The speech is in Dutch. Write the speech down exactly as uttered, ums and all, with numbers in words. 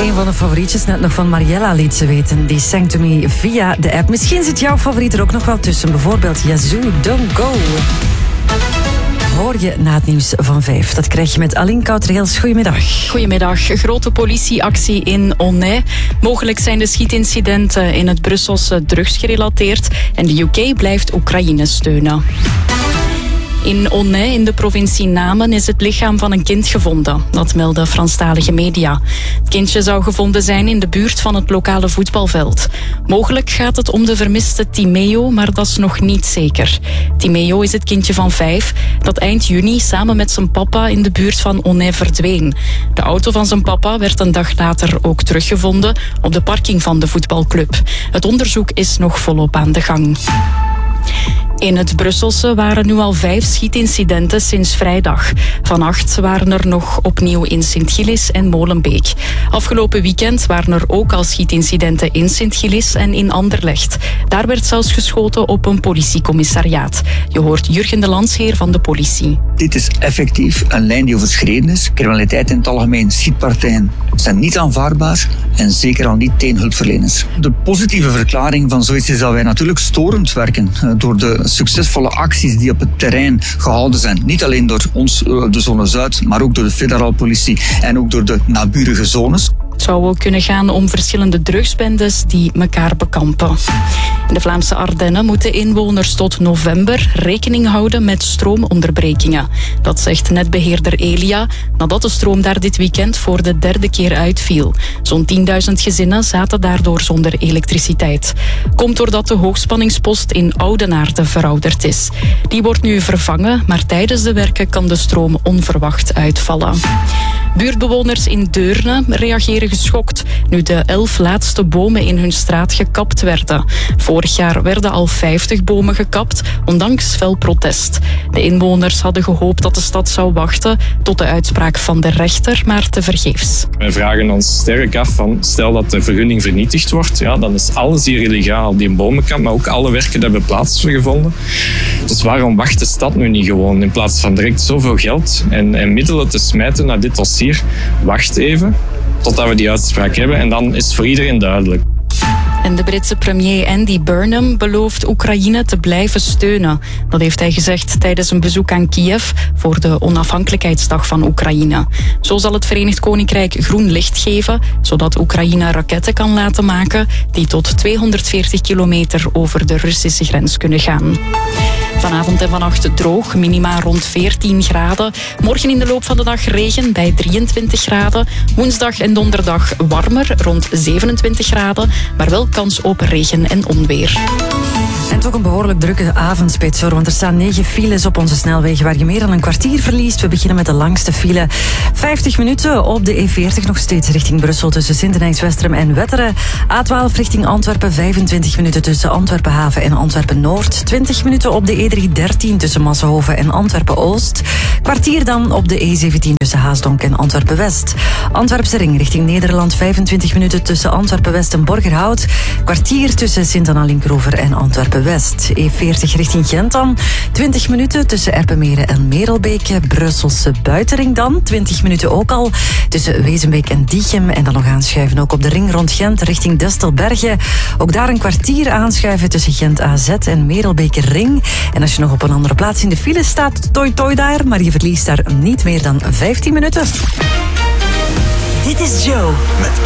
Een van de favorietjes net nog van Mariella liet ze weten. Die sang to me via de app. Misschien zit jouw favoriet er ook nog wel tussen. Bijvoorbeeld Yazoo, Don't Go. Hoor je na het nieuws van vijf. Dat krijg je met Aline Kouterheels. Goedemiddag. Goedemiddag. Grote politieactie in Aunay. Mogelijk zijn de schietincidenten in het Brusselse drugsgerelateerd. En de U K blijft Oekraïne steunen. In Aunay, in de provincie Namen, is het lichaam van een kind gevonden. Dat melden Franstalige media. Het kindje zou gevonden zijn in de buurt van het lokale voetbalveld. Mogelijk gaat het om de vermiste Timeo, maar dat is nog niet zeker. Timeo is het kindje van vijf dat eind juni samen met zijn papa in de buurt van Aunay verdween. De auto van zijn papa werd een dag later ook teruggevonden op de parking van de voetbalclub. Het onderzoek is nog volop aan de gang. In het Brusselse waren nu al vijf schietincidenten sinds vrijdag. Vannacht waren er nog opnieuw in Sint-Gillis en Molenbeek. Afgelopen weekend waren er ook al schietincidenten in Sint-Gillis en in Anderlecht. Daar werd zelfs geschoten op een politiecommissariaat. Je hoort Jurgen de Landsheer van de politie. Dit is effectief een lijn die overschreden is. Criminaliteit in het algemeen, schietpartijen zijn niet aanvaardbaar en zeker al niet tegen hulpverleners. De positieve verklaring van zoiets is dat wij natuurlijk storend werken door de succesvolle acties die op het terrein gehouden zijn. Niet alleen door ons, de zone Zuid, maar ook door de federale politie en ook door de naburige zones. Het zou ook kunnen gaan om verschillende drugsbendes die elkaar bekampen. In de Vlaamse Ardennen moeten inwoners tot november rekening houden met stroomonderbrekingen. Dat zegt netbeheerder Elia, nadat de stroom daar dit weekend voor de derde keer uitviel. Zo'n tienduizend gezinnen zaten daardoor zonder elektriciteit. Komt doordat de hoogspanningspost in Oudenaarde verouderd is. Die wordt nu vervangen, maar tijdens de werken kan de stroom onverwacht uitvallen. Buurtbewoners in Deurne reageren geschokt nu de elf laatste bomen in hun straat gekapt werden. Vorig jaar werden al vijftig bomen gekapt, ondanks fel protest. De inwoners hadden gehoopt dat de stad zou wachten tot de uitspraak van de rechter, maar tevergeefs. Wij vragen ons sterk af van, stel dat de vergunning vernietigd wordt, ja, dan is alles hier illegaal. Die bomenkamp, maar ook alle werken die hebben plaatsgevonden. Dus waarom wacht de stad nu niet gewoon, in plaats van direct zoveel geld en, en middelen te smijten naar dit dossier? Wacht even totdat we die uitspraak hebben en dan is het voor iedereen duidelijk. En de Britse premier Andy Burnham belooft Oekraïne te blijven steunen. Dat heeft hij gezegd tijdens een bezoek aan Kiev voor de onafhankelijkheidsdag van Oekraïne. Zo zal het Verenigd Koninkrijk groen licht geven, zodat Oekraïne raketten kan laten maken die tot tweehonderdveertig kilometer over de Russische grens kunnen gaan. Vanavond en vannacht droog, minima rond veertien graden. Morgen in de loop van de dag regen bij drieëntwintig graden. Woensdag en donderdag warmer, rond zevenentwintig graden. Maar wel kans op regen en onweer. En toch een behoorlijk drukke avondspits, hoor, want er staan negen files op onze snelwegen waar je meer dan een kwartier verliest. We beginnen met de langste file. vijftig minuten op de E veertig nog steeds richting Brussel tussen Sintenijns-Westerem en Wetteren. A twaalf richting Antwerpen, vijfentwintig minuten tussen Antwerpen Haven en Antwerpen Noord. twintig minuten op de E driehonderddertien tussen Massenhoven en Antwerpen Oost. Kwartier dan op de E zeventien tussen Haasdonk en Antwerpen West. Antwerpse Ring richting Nederland, vijfentwintig minuten tussen Antwerpen West en Borgerhout. Kwartier tussen Sint-Anna-Linkroever en Antwerpen West. E veertig richting Gent dan. twintig minuten tussen Erpenmeren en Merelbeke. Brusselse Buitenring dan. twintig minuten ook al tussen Wezenbeek en Diegem. En dan nog aanschuiven ook op de ring rond Gent richting Destelbergen. Ook daar een kwartier aanschuiven tussen Gent A Z en Merelbeke Ring. En als je nog op een andere plaats in de file staat, toi toi daar. Maar je verliest daar niet meer dan vijftien minuten. Dit is Joe met